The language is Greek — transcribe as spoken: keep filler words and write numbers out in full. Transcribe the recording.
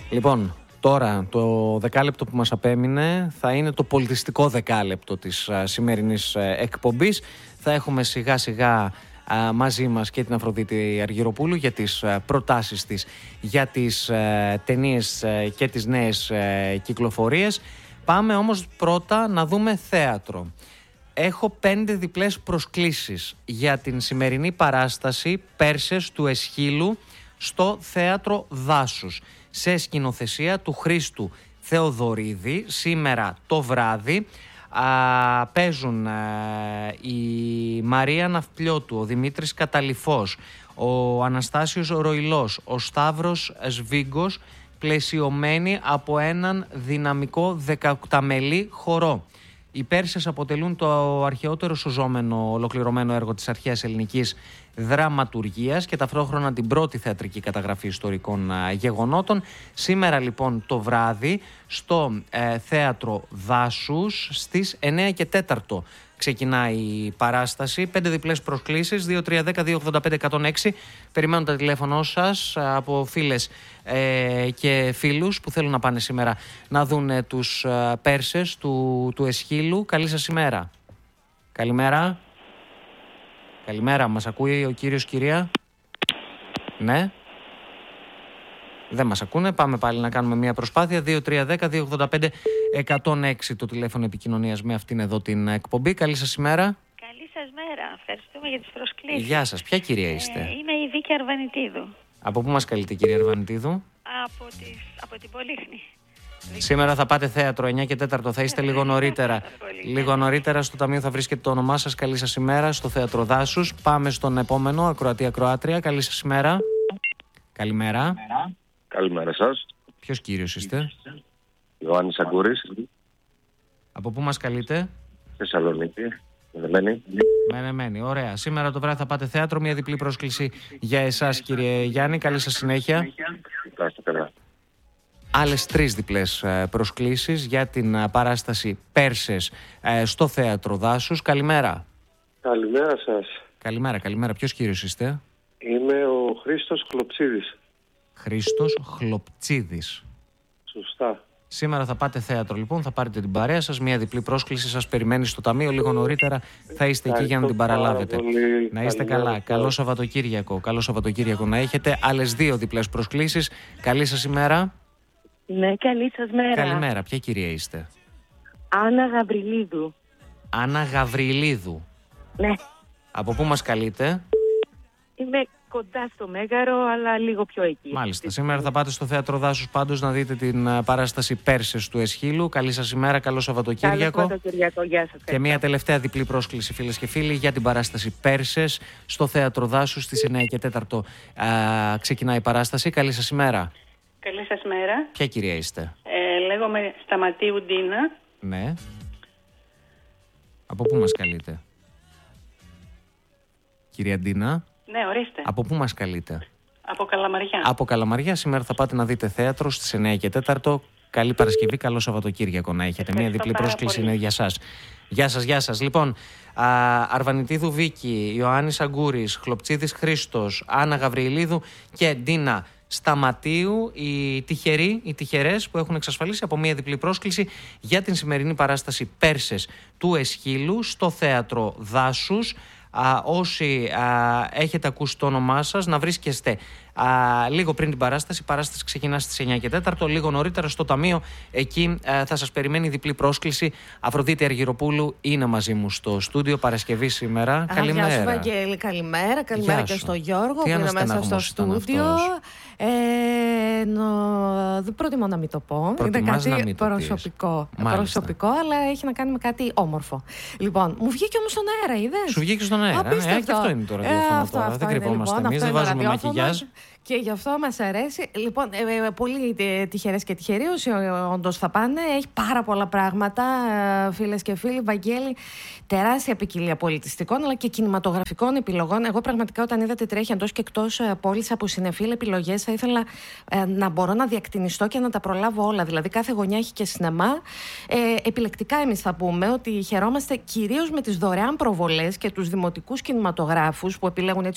Λοιπόν, τώρα το δεκάλεπτο που μας απέμεινε θα είναι το πολιτιστικό δεκάλεπτο της α, σημερινής α, εκπομπής. Θα έχουμε σιγά σιγά α, μαζί μας και την Αφροδίτη Αργυροπούλου για τις α, προτάσεις της για τις α, ταινίες α, και τις νέες α, κυκλοφορίες. Πάμε όμως πρώτα να δούμε θέατρο. Έχω πέντε διπλές προσκλήσεις για την σημερινή παράσταση Πέρσες του Εσχύλου στο Θέατρο Δάσους, σε σκηνοθεσία του Χρήστου Θεοδωρίδη. Σήμερα το βράδυ α, παίζουν α, η Μαρία Ναυπλιώτου, ο Δημήτρης Καταλυφός, ο Αναστάσιος Ροϊλός, ο Σταύρος Σβίγκος, πλαισιωμένοι από έναν δυναμικό δεκαοκταμελή χορό. Οι Πέρσες αποτελούν το αρχαιότερο σωζόμενο ολοκληρωμένο έργο της αρχαίας ελληνικής δραματουργίας και ταυτόχρονα την πρώτη θεατρική καταγραφή ιστορικών α, γεγονότων. Σήμερα λοιπόν το βράδυ στο ε, Θέατρο Δάσους στις εννιά και τέσσερα ξεκινάει η παράσταση. Πέντε διπλές προσκλήσεις, δύο τρία ένα μηδέν δύο ογδόντα πέντε εκατόν έξι. Περιμένω τα τηλέφωνο σας από φίλες ε, και φίλους που θέλουν να πάνε σήμερα να δουν τους ε, Πέρσες του, του Εσχύλου. Καλή σας ημέρα. Καλημέρα. Καλημέρα, μας ακούει ο κύριος, κυρία? Ναι. Δεν μας ακούνε. Πάμε πάλι να κάνουμε μια προσπάθεια. δύο τρία ένα μηδέν δύο ογδόντα πέντε εκατόν έξι το τηλέφωνο επικοινωνίας με αυτήν εδώ την εκπομπή. Καλή σας ημέρα. Καλή σας μέρα. Ευχαριστούμε για τις προσκλήσεις. Γεια σας. Ποια κυρία είστε? Ε, είμαι η Βίκη Αρβανιτίδου. Από πού μας καλείτε, κυρία Αρβανιτίδου? Από, τις, από την Πολύχνη. Σήμερα θα πάτε θέατρο εννιά και τέσσερα. Θα είστε λίγο νωρίτερα. Λίγο νωρίτερα στο ταμείο θα βρίσκεται το όνομά σας. Καλή σας ημέρα στο Θέατρο Δάσους. Πάμε στον επόμενο, ακροατή-ακροάτρια. Καλή σας ημέρα. Καλημέρα. Καλημέρα σας. Ποιος κύριος είστε? Ιωάννης Αγκούρης. Από πού μας καλείτε? Θεσσαλονίκη. Μενεμένη. Μενεμένη, ωραία. Σήμερα το βράδυ θα πάτε θέατρο. Μια διπλή πρόσκληση για εσάς, κύριε Γιάννη. Καλή σας συνέχεια. Ευχαριστώ, καλά. Άλλες τρεις διπλές προσκλήσεις για την παράσταση Πέρσες στο Θέατρο Δάσους. Καλημέρα. Καλημέρα σας. Καλημέρα, καλημέρα. Ποιος κύριος είστε? Είμαι ο Χρήστος Χλοψίδης. Χρήστος Χλοψίδης. Σωστά. Σήμερα θα πάτε θέατρο λοιπόν, θα πάρετε την παρέα σας. Μια διπλή πρόσκληση σας περιμένει στο ταμείο. Λίγο νωρίτερα θα είστε εκεί για να την παραλάβετε. Πολύ. Να είστε Καλημέρα. καλά. Καλό Σαββατοκύριακο. Καλό Σαββατοκύριακο να έχετε. Άλλες δύο διπλές προσκλήσεις. Καλή σας ημέρα. Ναι, καλή σας μέρα. Καλημέρα. Ποια κυρία είστε? Άννα Γαβριλίδου. Άννα Γαβριλίδου. Ναι. Από πού μας καλείτε? Είμαι κοντά στο Μέγαρο, αλλά λίγο πιο εκεί. Μάλιστα. Σήμερα θα πάτε στο Θέατρο Δάσους πάντως να δείτε την uh, παράσταση Πέρσες του Εσχύλου. Καλή σας ημέρα, καλό Σαββατοκύριακο. Καλό Σαββατοκύριακο, γεια σας. Και μια τελευταία διπλή πρόσκληση, φίλες και φίλοι, για την παράσταση Πέρσες στο Θέατρο Δάσους στις εννιά και τέσσερα uh, ξεκινάει η παράσταση. Καλή σας ημέρα. Καλή σας μέρα. Ποια κυρία είστε? Ε, λέγομαι Σταματίου Ντίνα. Ναι. Από πού μας καλείτε? Κυρία Ντίνα. Ναι, ορίστε. Από πού μας καλείτε? Από Καλαμαριά. Από Καλαμαριά. Σήμερα θα πάτε να δείτε θέατρο στις εννιά και τέσσερα. Καλή Παρασκευή, καλό Σαββατοκύριακο να έχετε. Μια διπλή πρόσκληση είναι για σας. Γεια σας, γεια σας. Λοιπόν, α, Αρβανιτίδου Βίκη, Ιωάννης Αγκούρης, Χλοψίδης Χρήστος, Άννα Γαβριλίδου και Ντίνα Σταματίου, οι τυχεροί, οι τυχερές που έχουν εξασφαλίσει από μια διπλή πρόσκληση για την σημερινή παράσταση Πέρσες του Εσχύλου στο Θέατρο Δάσους. Α, όσοι α, έχετε ακούσει το όνομά σας, να βρίσκεστε α, λίγο πριν την παράσταση. Η παράσταση ξεκινά στις εννιά και τέσσερα, λίγο νωρίτερα στο ταμείο. Εκεί α, θα σας περιμένει η διπλή πρόσκληση. Αφροδίτη Αργυροπούλου είναι μαζί μου στο στούντιο. Παρασκευή σήμερα. Α, καλημέρα. Γεια σου, Βαγγέλη. Καλημέρα. Καλημέρα και στο Γιώργο Τι που είναι μέσα στο στούντιο. Ε, νο, δεν προτιμώ να μην το πω. Προτιμάς είναι να κάτι μην το προσωπικό. πεις. Προσωπικό, αλλά έχει να κάνει με κάτι όμορφο. Λοιπόν, μου βγήκε όμως στον αέρα, είδες. Σου βγήκε στον αέρα. Ε, και αυτό είναι το ραδιόφωνο ε, τώρα. Αυτό, δεν αυτό κρυβόμαστε λοιπόν, εμείς, δεν βάζουμε μακιγιάζ. Και γι' αυτό μας αρέσει. Λοιπόν, ε, ε, πολύ τυχερές και τυχεροί όσοι όντως θα πάνε. Έχει πάρα πολλά πράγματα, φίλες και φίλοι. Βαγγέλη, τεράστια ποικιλία πολιτιστικών αλλά και κινηματογραφικών επιλογών. Εγώ πραγματικά όταν είδα τι τρέχει εντός και εκτός πόλης από συνεφίλ επιλογές, θα ήθελα ε, να μπορώ να διακτηνιστώ και να τα προλάβω όλα. Δηλαδή, κάθε γωνιά έχει και σινεμά. Ε, επιλεκτικά, εμείς θα πούμε ότι χαιρόμαστε κυρίως με τις δωρεάν προβολές και τους δημοτικούς κινηματογράφους που επιλέγουν έτσι